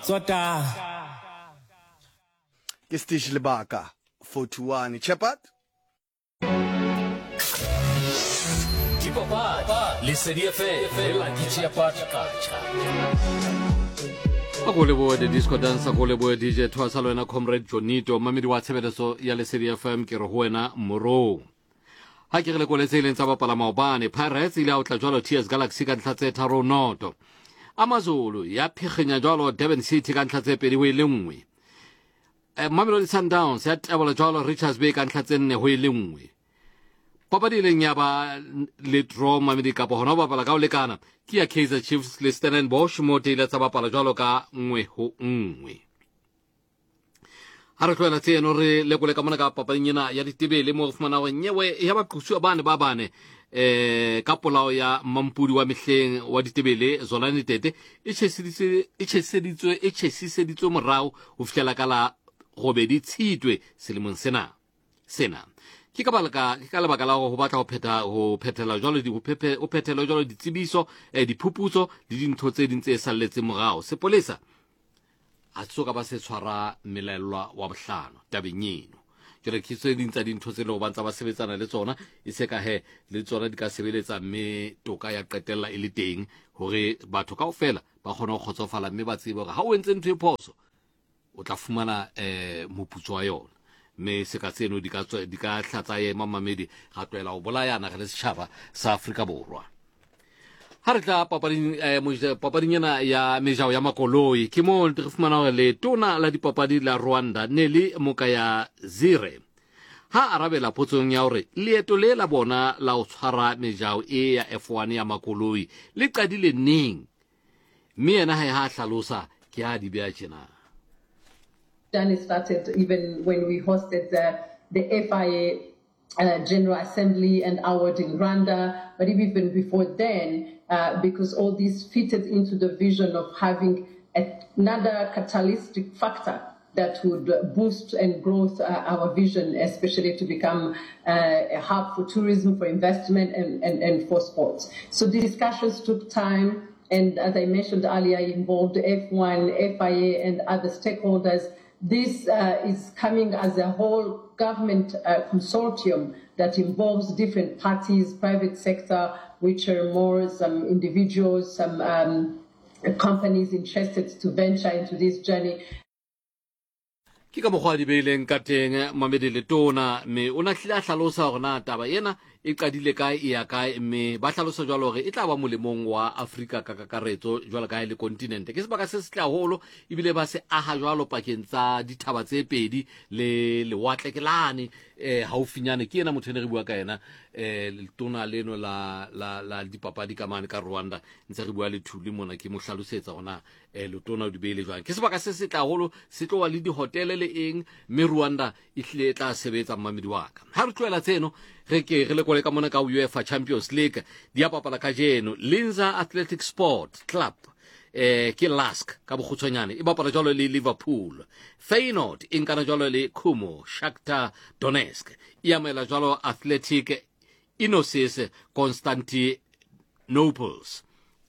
Tsota. Ke Stish Lebaka 41 Chepat. Papa, lesedi fe la kitchen part culture. Akolebo the disco dancer akolebo DJ Twasa lona comrade Jonito mamedi wa tshebetso ya lesedi FM ke re ho wena moro. Ha ke re le koletseng tsa bapala maobane Pirates ile a utla jwalo TS Galaxy ka ntlatse tharo noto. Amazulu ya phegenya jwalo Durban City ka ntlatse pedi ho ile nngwe. Mamelodi Sundowns ya tabela jwalo Richards Bay ka ntlatse nne ho ile nngwe. Papadi le nyaba le draw mamedi ka bona bapala ka o lekana ke ya Kaizer Chiefs le Stellenbosch mo tele tsa bapala jwalo ka nngwe ho nngwe. Ha re tloela tseno re lekole ka mona ka papading ena ya ditebele mo fumana wa nyewe ya baqhusu ba bane ka polao ya Mampudi wa mehleng wa ditebele Zolani Tete e chesiseditswe morao ho fihlela ka la robedi Tshitwe selemong sena ke ka lebaka la go batla go phethela jwalo ditsebiso diphuputso le dintho tse ding tse salletse morao sepolesa a tsoka ba se tshwara melelwa wa bohlano tabeng eno jere ke tse ding tsa dintho tse le go bantsa ba sebetsana le tsona e se ka he le tsona di ka sebeletsa mme toka ya qetella e le teng hore batho kaofela ba kgona go kgotsofala mme ba tsebe gore ha o entse ntho e phoso o tla fumana moputso wa yona me se ka tseno di ka hlatsa ye mamamedi ga tloela go bolayana re le setšhaba sa Afrika Borwa. Ha re tla papading ena ya mejao ya makoloi ke mo re fumana gore letona la dipapadi la Rwanda Nelly Mukayazire ha arabela potsong ya gore leeto le la bona la o tshwara mejao e ya F1 ya makoloi le qadile neng mme yena ha hlalosa ke a di bea tjena. It started even when we hosted the FIA General Assembly and award in Rwanda, but even before then, because all this fitted into the vision of having another catalytic factor that would boost and growth our vision, especially to become a hub for tourism, for investment, and for sports. So the discussions took time, and as I mentioned earlier, involved F1, FIA, and other stakeholders. This is coming as a whole government consortium that involves different parties, private sector, which are more some individuals, some companies interested to venture into this journey. Ke ka mogwa di beileng ka teng mamedi le tona me ona hlila hlalosa gore na taba ena e qadile kae e ya kae mme ba hlalosa jwalo gore e tla ba molemong wa Afrika ka kakaretso jwalo ka le continent ke sebaka se setla holo ibile ba se aha jwalo pakeng tsa dithaba tse pedi le lewatle ke lane haufinyane ke ena motho ne re bua ka ena le tona leno la dipapadi ka mane ka Rwanda ntse re bua le thuli mona ke mo hlalosetsa gona le tona di beile jwang ke sebaka se setla holo se tloa le di hotel le eng me Rwanda e hle tla sebetsa mamedi wa ka ha re tloela tseno re le kole ka mona ka UEFA Champions League di a papala ka jeno Linza Athletic Sport Club ke LASK ka bogutshwanyane e bapala jalo le Liverpool Feyenoord e nkana jalo le Como Shakhtar Donetsk e amela jalo Athletic Inosis Constantinople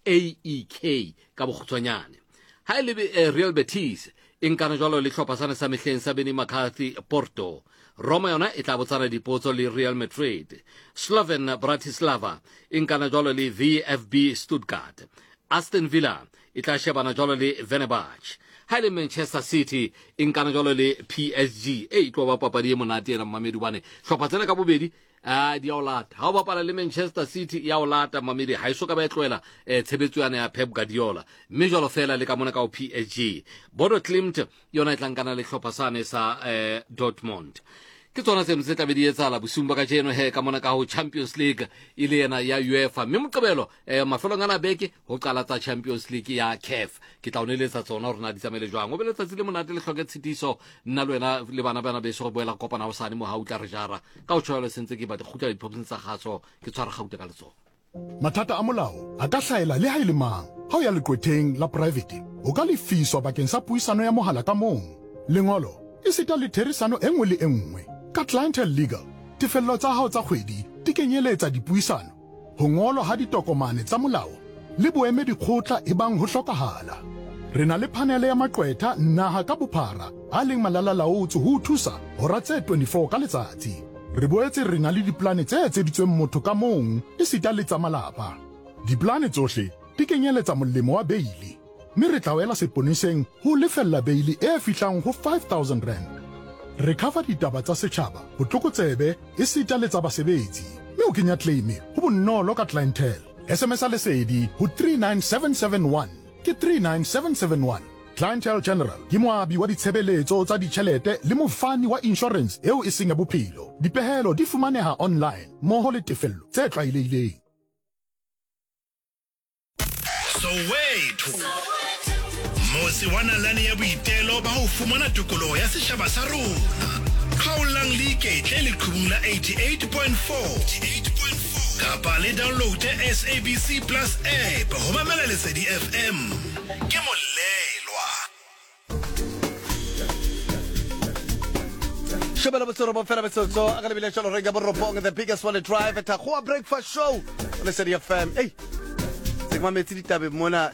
AEK ka bogutshwanyane ha ile Real Betis e nkana jalo le hlopha sa mehleng sa Benny McCarthy Porto Roma yona e tla botsana dipotso le Real Madrid Slovan Bratislava e nkana jalo le VfB Stuttgart Aston Villa e tla shebana jalo le Fenerbahce ha le Manchester City e nkana jalo le PSG e tlo ba papadi e monate ena mamedi bane hlopha tsena ka bobedi di aolata ha o bapala le Manchester City ya aolata mamedi ha iso ka ba etloela tshebetso yana ya Pep Guardiola mme jalo fela le ka mona ka o PSG Bodo Glimt yona e tlankana le hlopha sane sa Dortmund ke tsona tse mtse tla be di etsala bosumba ka jeno he ka mona ka ho Champions League ile yena ya UEFA mme moqebelo mafelong ana beke ho qala tsa Champions League ya CAF ke tla oneletsa tsona rona di tsamele jwang o beletsa tsile monate le hloke tshitiso nna le wena le bana be se go boela kopana ho sane mo ha utla re jara ka o tshwela sentse ke ba di khutla diphopong tsa gatso ke tshwara gauta ka letso Mathata a molao a ka hlaela le ha ile mang ha o ya leqwetheng la private o ka lefiswa bakeng sa puisano ya mohala ka mong lengolo e sita le therisano engwe le engwe ka Clientele Legal tefello tsa hao tsa kgwedi di kenyeletsa dipuisano ho ngolwa ha ditokomane tsa molao le boemedi kgotla e bang ho hlokahala re na le panele ya maqwetha naha ka bophara a leng malalalaotswe ho thusa hora tse 24 ka letsatsi. Re boetse re na le diplane tse etseditsweng motho ka mong e sita le tsa malapa. Diplane tsohle di kenyeletsa molemo wa beili, mme re tla wela seponeseng ho lefella beili e fihlang ho 5,000 rand. Re cover ditaba tsa setjhaba, botlokotsebe e sita le tsa basebetsi, mme o kenya claim ho bonolo ka clientele. SMS a lesedi ho 39771 ke 39771. Clientele General ke moabi wa ditshebeletso tsa ditjhelete le mofani wa insurance eo e seng ya bophelo. Dipehelo di fumaneha online mmoho le tefello tse tlwaelehileng. Soweto Mosi wana lane ya boitelo ba ho fumana tokoloho ya setjhaba sa rona. Khaolang leiketle le qhubung la 88.4 kapa le download SABC Plus app ho mamela Lesedi FM. Ke molelwa. Shebela botsoro bo fela betsotso a ka lebile tsholo re ga borobong the biggest one drive at a breakfast show Lesedi FM. Hey, segma metsi ditabe mona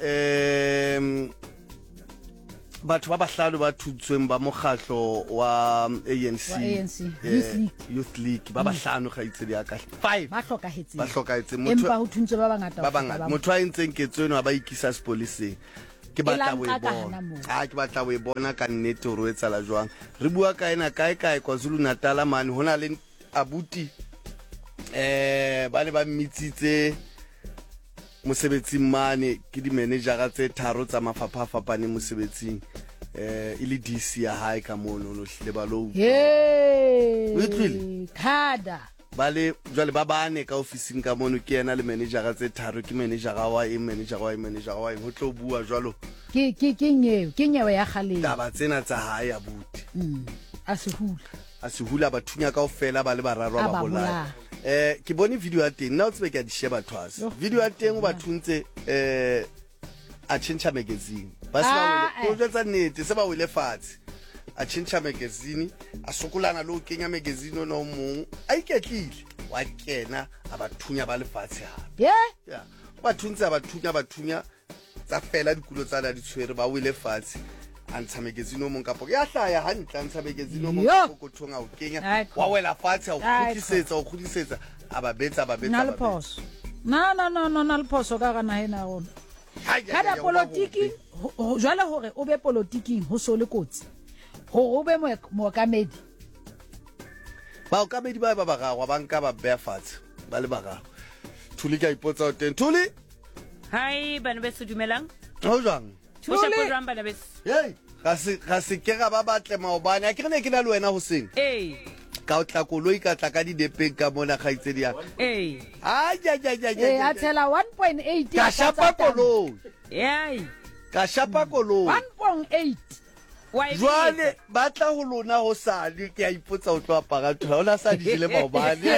batho ba bahlalo ba thutsweng ba mogahlo wa ANC Youth League ba bahlano ga itsedi aka 5 ba hlokahetse empa ho thuntse ba bangata motho a ntseng ke tseno ba ikisa sepoliseng ke batla bo bona ke batla bo bona ka nnete o roetsala jwang re bua ka ena kae KwaZulu Natal man hona le abuti ba le ba mmitsitse mosebetsing mane ke di manager tse tharo tsa mafapha fapane mosebetsing ile DC ya hae ka mono no hle ba lo khada bale jwale ba bane ka officing ka mono ke ena le manager tse tharo ke manager wa ho tlo bua jwalo ke nyewe ya khale taba tsena tsa hae abuti a sehula bathunya kaofela ba le bararo ba bolaya ke bone video ya teng nna o tsebe ke a di sheba twas video ya teng o bathuntse a Chincha magazine ba se ba o jwetsa nnete se ba o le fatshe a Chincha magazine a sokolana lo kenya magazine no mong a iketlile wa kena a bathunya ba le fatshe ha yeah bathuntse bathunya tsa fela dikulo tsa la di tshwere ba o le fatshe antsha magazine mo nka ya hlaya hantle antsha magazine mo go thonga o kenya wa wela fatshe o khudisetsa aba betsa na le phoso na le phoso ka gana hena gona kada politiki jwale hore o be politiking ho so le kotsi hore o be mokamedi ba okamedi ba gagwa ba nka ba bea fatshe ba le ba gagwa Thuli ka ipotsa o teng Thuli hi bana be se dumelang ho jwang Hey, ga se ke ga ba batle maobane a ke ne ke na le wena ho seng ka o tla koloi ka tla ka di depeng ka mona ga itsedi ya a tshela 1.8 ka shapa koloi ka shapa koloi 1.8 jwale batla ho lona ho sale ke a ipotsa o tlo apara thola ona sa di le maobane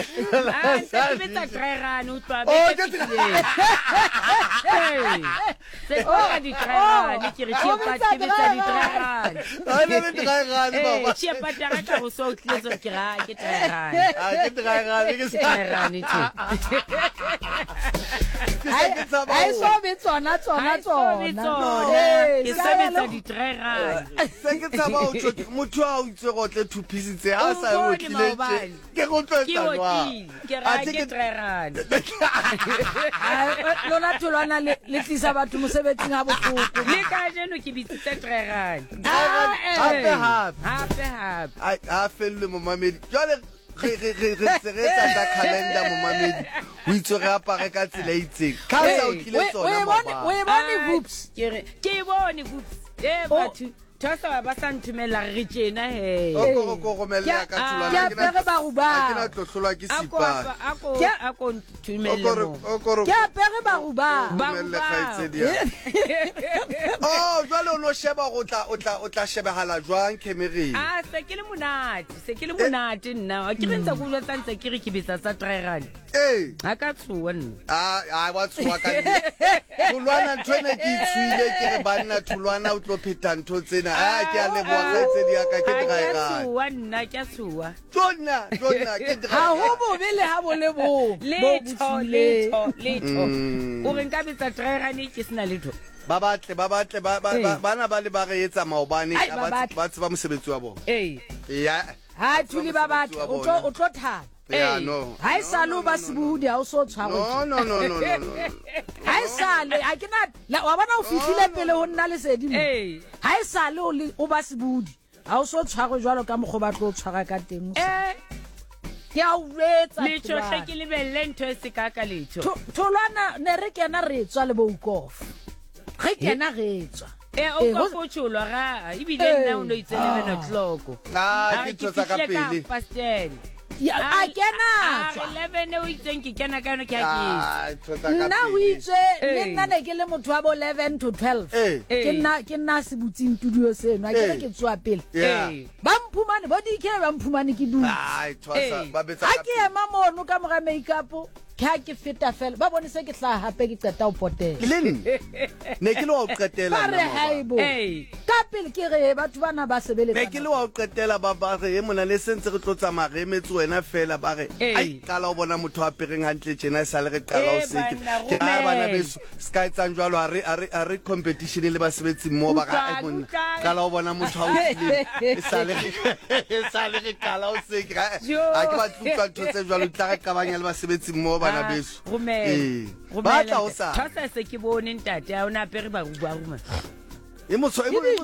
ke tsaba o tshotse motho a o itse go tle thupisitse ha sa o tlile ke go tlotsa jwa a ke trerane lona tholwana le tlisa batho mosebetsing ha bohloko le ka jeno ke bitsitse trerane hape a felle mo mamedi jwale re tsa ka calendar mo mamedi o itse re apare ka tsela itseng ka sa o tlile tsona we bone Voops ke bone Voops batho Tosa ba santumela re tjena he o romella ka thulana ke pere ba ruba ke na tlohlolwa ke sipa ako ntumela ke pere ba ruba jwale o no sheba o tla shebahala jwang kemereng se ke le monate nna ke rentsa go jwa tsantsa ke re ke bitsa sa trerane ha ka tshuwa nna wa tshuwa ka thulwana ntwene ke tswile ke re banna thulwana o tlo pheta ntho tsena ke a leboa ka tsedi ya ka ke tshuwa nna ke tshuwa tsona ke ha ho bobe le ha bole bo letho o re nka bitsa trerane ke sina letho ba batle bana ba le ba re etsa maobane ba tseba mosebetsi wa bona ya ha thuli ba batle o tlo thaba no ha isalo ba sebudi ha o so tshwaro no ha isale ha ke na wa bona o fihlile pele ho nna le sedi mo ha isalo o ba sebudi ha o so tshwaro jwalo ka mogho ba tlo tshwara ka teng ya o retsa le tsohle ke le belle ntho e se ka ka letho tholwana ne re kena re tswa le bokof re kena re tswa o ka potsholo ga ibile nna o no itsele bena tloko ke tsotsa ka pele pastel ya a kena 11 o itseng ke kena ka no ke a nna o itse nna ne ke le motho wa bo 11 to 12 ke nna se butsing studio seno a ke ke tswa pele ba mphumane bo dike ba mphumane ke du ba betsa a ke ema mono ka moga makeup ke feta fela ba bone se ke tla hape ke qeta o potela ne ke lo o qetela ba re haibo ka pele ke re batho bana ba sebeletsa ne ke lo o qetela ba re mona le sentse re tlotsa magemetse wena fela ba re ai qala o bona motho a pereng hantle tjena e sale re qala o seke ke a bana beso sky tsang jwalo a re competition le ba sebetsi mo ba ga monna qala o bona motho a utlile e sale re qala o seke a ke ba tlutwa ntse jwalo tla re qabanya le ba sebetsi mo bana beso batla o sa thosa se ke bone ntate a ona pere ba ruba ruma e motho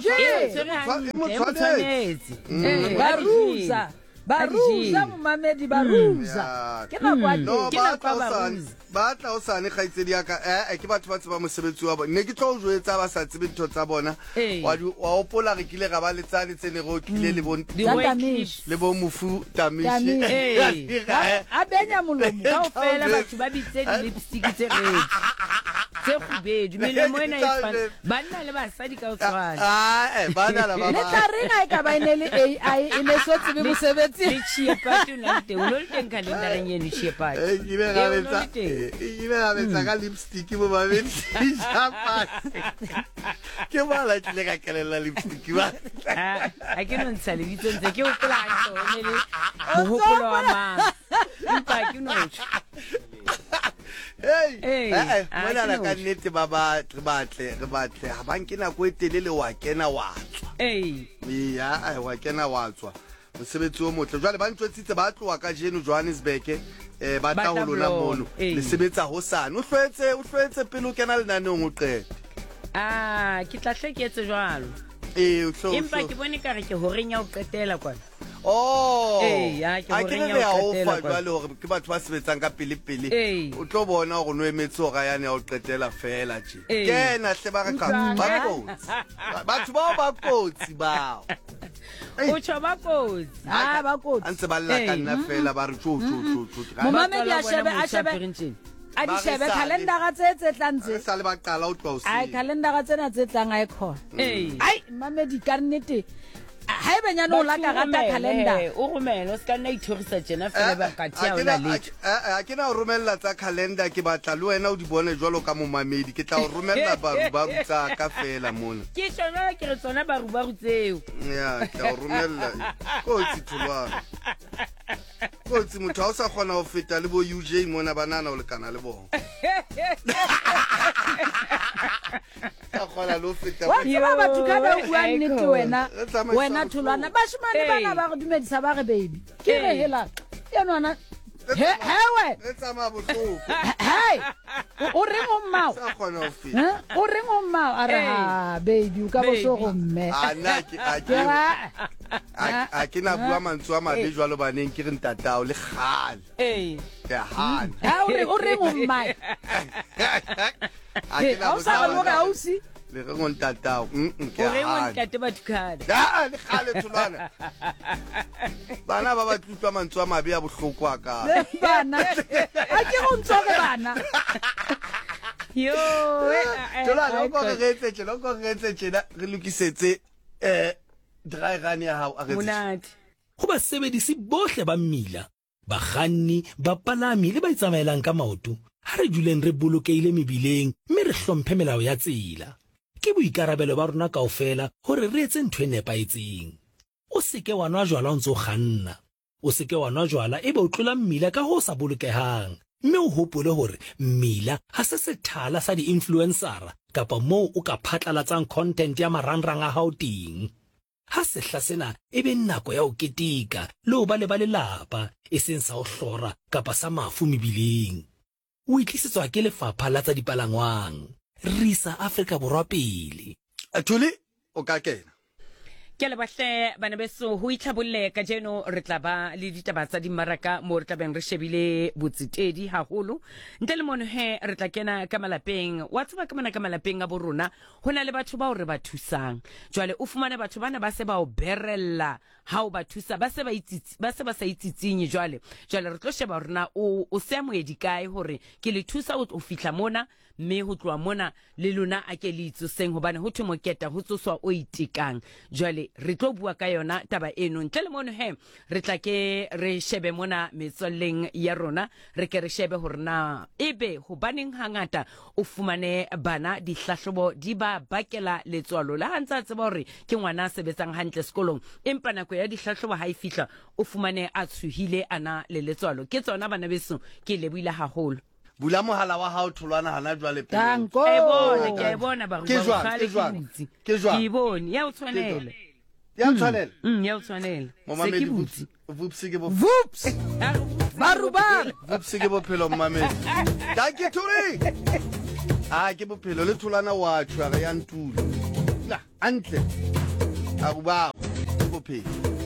baruza momamedi baruza ke na kwa batla o sane kgaitsedi ya ka ke batho ba tseba mosebetsi wa bona ne ke tlo o jwetsa ba sa tsebe ntho tsa bona wa opola re kile ga ba letsane tsene go kile le bo mofu tamishi a benya molomo ka ofela batho ba bitse di-lipstick tse red tse khubedi melemo ena e fana banna le basadi ka o tshwana bana la ba le tla rena e ka ba ine le AI e ne so tsebe mosebetsi le chiepati una te o lo teng kalendareng yeno chiepati ile ga betsa ka lipstick mo ba betsi ke bala tle ka kelela lipstick ba a ke no ntsha le bitse ke o plano le mohopolo wa mang impa ke no mona la ka nnete ba re batle ga ba nke nako e telele wa kena wa tswa wa kena wa tswa mosebetsi o motle jwale ba ntshwetsitse ba tloa ka jeno Johannesburg ba tla ho lona mono le sebetsa ho sana o hlwetse pele o kena lenaneong o qete ke tla hleketse jwalo empa ke bone ka re ke horeng ya o qetela kwana a ke re ya o fa jwale hore ke batho ba sebetsang ka pele o tlo bona hore no emetse hora yane ya o qetela fela tje kena hle ba re ka batho bao ba kotsi bao o choba kotsi ba kotsi antse ba lla ka nna fela ba re tso momamedi a di shebe calendar tse tlantse sa le ba qala o tlo ai calendar tsena tse tlang a khona ai mamedi ka nnete ha e benyane o la ka rata calendar o romela o ska nna ithorisa tjena fela ba ka tia o la letho a ke na o romella tsa calendar ke batla le wena o di bone jwalo ka momamedi ke tla o romella ba rutsa ka fela mona ke tsona ke re tsona ba tseo ya tla o romella kotsi thulwana kotsi motho o sa kgona ho feta le bo UJ mona banana o lekana le bona akhola lo feta wa tsaba batho ka ba bua nnete wena thulwana ba shimane bana ba go dumedisa ba re baby ke re hela yenwana hewe etsama bohloko hey o reng o mmao sa kgona ho feta o reng o mmao are ha baby o ka bo so go mme a ke na bua mantswe a mabe jwalo baneng ke re ntatao le gale ya hana o reng o mmao a sa go ga usi le re ngong tatao ke re ngong tate ba dikgale le gale thulwana bana ba tlutwa mantswe a mabe a bohloko a ka bana a ke go ntsoge bana yo thulwana o go retse tjena re lokisetse dry run ya hao a re monate go ba sebedisi bohle ba mmila bakganni bapalami le ba itsamaelang ka maoto ha re juleng re bolokeile mebileng mme re hlomphe melao ya tsela ke boikarabelo ba rona kaofela hore re etse ntho e nepaetseng o seke wa nwa jwala o ntse o kganna o seke wa nwa jwala ebe o tlola mmila ka ho sa bolokehang mme o hopole hore mmila ha se sethala sa di-influencera kapa moo o ka phatlalatsang content ya marangrang a hao teng. Ha sehla sena e be nako ya ho keteka le ho ba le ba lelapa e seng sa ho hlora kapa sa mafu mebileng. O itlisetswa ke Lefapha la tsa Dipalangwang. Risa Afrika Borwa pele. Thuli o ka kena. Ke le bahle bana beso ho itlhabolle ka jeno re tla ba le ditaba tsa dimmaraka mo re tlabeng re shebile botsitedi haholo ntle le mono he re tla kena ka malapeng wa tseba ka mana ka malapeng a borona hona le batho ba o re ba thusang jwale o fumana batho bana ba se ba o berella ha o ba thusa ba se ba sa itsitsinye jwale re tlo sheba rona o se amoedi kae hore ke le thusa o fihla mona mme ho tloa mona le lona a ke le itsoseng hobane ho thwe moketa ho tsoswa o itekang jwale re tlo bua ka yona taba eno ntle le mono he re tla ke re shebe mona metsolleng ya rona re ke re shebe hore na ebe hobaneng hangata o fumane bana dihlahlobo di ba bakela letswalo la hantsa tseba hore ke ngwana sebetsang hantle sekolong empa nako ya dihlahlobo ha e fihla o fumane a tshuhile ana le letswalo ke tsona bana beso ke lebuile haholo. Bula mohala wa hao tholwana hana jwale pele. Danko. Ke bona ba khale ke jwang. Ke bone ya o tshwanela. Ya o tshwanela. Ya o tshwanela. Momamedi vups ke bo. Vups. Barubar. Vups ke bophelo mmamedi. Danke Thuli. Ke bophelo le tholwana wa tshwara ya ntula. Antle. Aruba bophelo.